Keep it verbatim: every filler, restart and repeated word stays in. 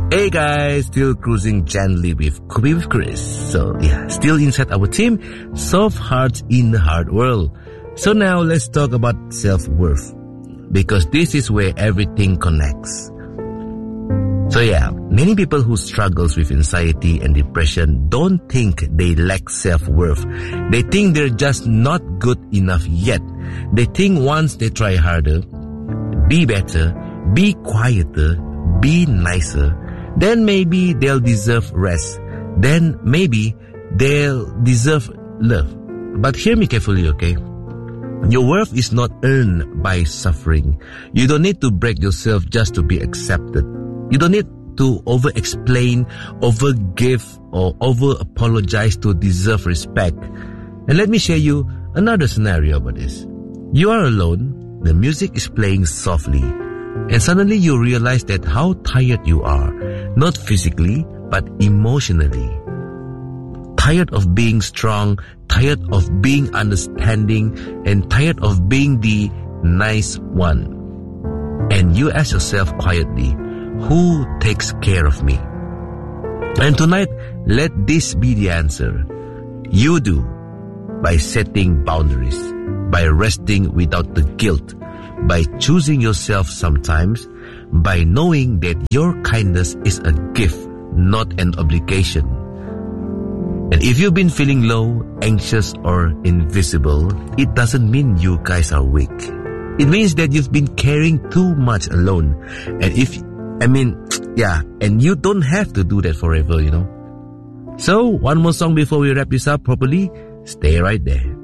Hey guys, still cruising gently with Kubi with Chris. So yeah, still inside our team, Soft Hearts in the Hard World. So now let's talk about self-worth, because this is where everything connects. So yeah, many people who struggles with anxiety and depression don't think they lack self-worth. They think they're just not good enough yet. They think once they try harder, be better, be quieter, be nicer, then maybe they'll deserve rest. Then maybe they'll deserve love. But hear me carefully, okay? Your worth is not earned by suffering. You don't need to break yourself just to be accepted. You don't need to over-explain, over-give, or over-apologize to deserve respect. And let me share you another scenario about this. You are alone, the music is playing softly, and suddenly you realize that how tired you are, not physically, but emotionally. Tired of being strong, tired of being understanding, and tired of being the nice one. And you ask yourself quietly, who takes care of me? And tonight, let this be the answer. You do, by setting boundaries, by resting without the guilt, by choosing yourself sometimes, by knowing that your kindness is a gift, not an obligation. And if you've been feeling low, anxious, or invisible, it doesn't mean you guys are weak. It means that you've been carrying too much alone. And if, I mean, yeah, and you don't have to do that forever, you know. So, one more song before we wrap this up properly. Stay right there.